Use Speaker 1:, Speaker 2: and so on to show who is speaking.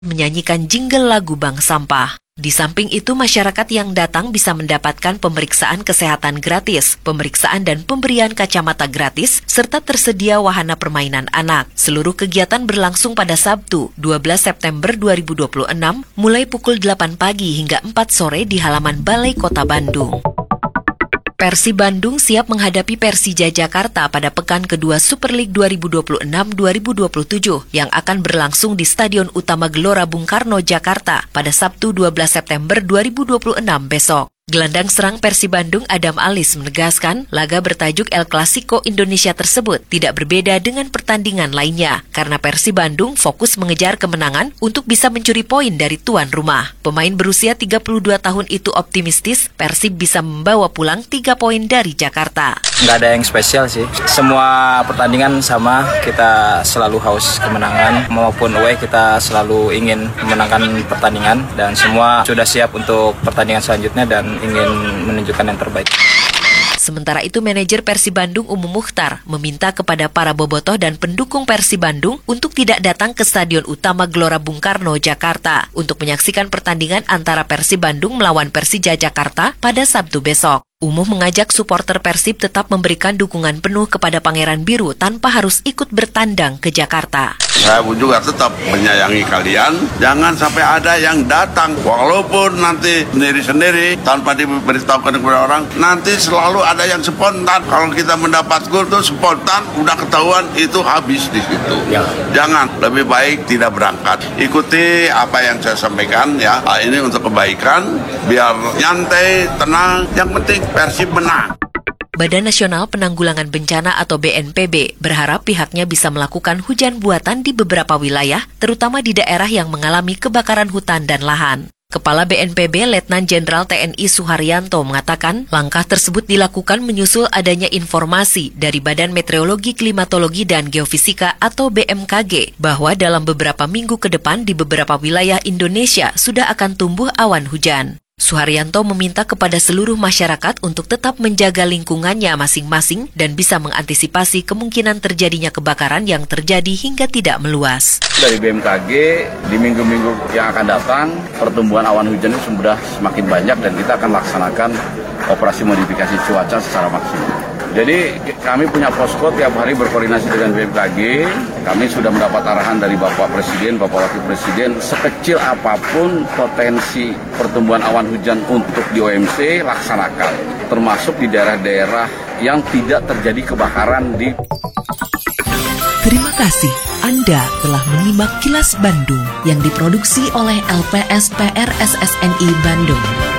Speaker 1: menyanyikan jingle lagu Bank Sampah. Di samping itu, masyarakat yang datang bisa mendapatkan pemeriksaan kesehatan gratis, pemeriksaan dan pemberian kacamata gratis, serta tersedia wahana permainan anak. Seluruh kegiatan berlangsung pada Sabtu, 12 September 2026, mulai pukul 8 pagi hingga 4 sore di halaman Balai Kota Bandung. Persib Bandung siap menghadapi Persija Jakarta pada pekan kedua Super League 2026-2027 yang akan berlangsung di Stadion Utama Gelora Bung Karno, Jakarta pada Sabtu 12 September 2026 besok. Gelandang serang Persib Bandung Adam Alis menegaskan laga bertajuk El Clasico Indonesia tersebut tidak berbeda dengan pertandingan lainnya karena Persib Bandung fokus mengejar kemenangan untuk bisa mencuri poin dari tuan rumah. Pemain berusia 32 tahun itu optimistis Persib bisa membawa pulang 3 poin dari Jakarta.
Speaker 2: Nggak ada yang spesial sih. Semua pertandingan sama, kita selalu haus kemenangan. Maupun away kita selalu ingin memenangkan pertandingan dan semua sudah siap untuk pertandingan selanjutnya dan ingin menunjukkan yang terbaik.
Speaker 1: Sementara itu, manajer Persib Bandung Umum Mukhtar meminta kepada para bobotoh dan pendukung Persib Bandung untuk tidak datang ke Stadion Utama Gelora Bung Karno, Jakarta untuk menyaksikan pertandingan antara Persib Bandung melawan Persija Jakarta pada Sabtu besok. Umuh mengajak supporter Persib tetap memberikan dukungan penuh kepada Pangeran Biru tanpa harus ikut bertandang ke Jakarta.
Speaker 3: Saya pun juga tetap menyayangi kalian. Jangan sampai ada yang datang, walaupun nanti sendiri-sendiri tanpa diberitahukan kepada orang. Nanti selalu ada yang spontan. Kalau kita mendapat gol itu spontan, udah ketahuan itu habis di situ. Ya. Jangan, lebih baik tidak berangkat. Ikuti apa yang saya sampaikan ya. Ini untuk kebaikan, biar nyantai, tenang. Yang penting Persib menang.
Speaker 1: Badan Nasional Penanggulangan Bencana atau BNPB berharap pihaknya bisa melakukan hujan buatan di beberapa wilayah, terutama di daerah yang mengalami kebakaran hutan dan lahan. Kepala BNPB Letnan Jenderal TNI Suharyanto mengatakan langkah tersebut dilakukan menyusul adanya informasi dari Badan Meteorologi, Klimatologi, dan Geofisika atau BMKG bahwa dalam beberapa minggu ke depan di beberapa wilayah Indonesia sudah akan tumbuh awan hujan. Suharyanto meminta kepada seluruh masyarakat untuk tetap menjaga lingkungannya masing-masing dan bisa mengantisipasi kemungkinan terjadinya kebakaran yang terjadi hingga tidak meluas.
Speaker 4: Dari BMKG, di minggu-minggu yang akan datang, pertumbuhan awan hujan itu sudah semakin banyak dan kita akan laksanakan operasi modifikasi cuaca secara maksimal. Jadi kami punya posko tiap hari berkoordinasi dengan BMKG. Kami sudah mendapat arahan dari Bapak Presiden, Bapak Wakil Presiden, sekecil apapun potensi pertumbuhan awan hujan untuk di OMC laksanakan, termasuk di daerah-daerah yang tidak terjadi kebakaran di.
Speaker 5: Terima kasih Anda telah menyimak Kilas Bandung yang diproduksi oleh LPSPR SSNI Bandung.